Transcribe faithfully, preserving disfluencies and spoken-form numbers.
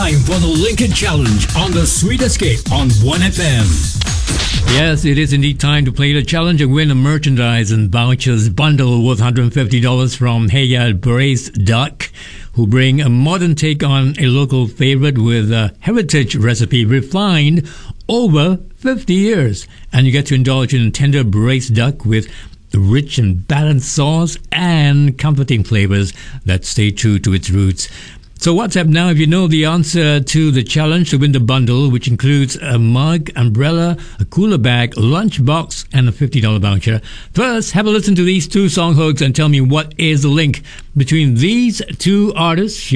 time for the Lincoln Challenge on the Sweet Escape on one F M. Yes, it is indeed time to play the challenge and win a merchandise and vouchers bundle worth one hundred fifty dollars from Heyad Braised Duck, who bring a modern take on a local favorite with a heritage recipe refined over fifty years. And you get to indulge in tender braised duck with rich and balanced sauce and comforting flavors that stay true to its roots. So WhatsApp now if you know the answer to the challenge to win the bundle, which includes a mug, umbrella, a cooler bag, lunchbox, and a fifty dollars voucher. First, have a listen to these two song hooks and tell me what is the link between these two artists.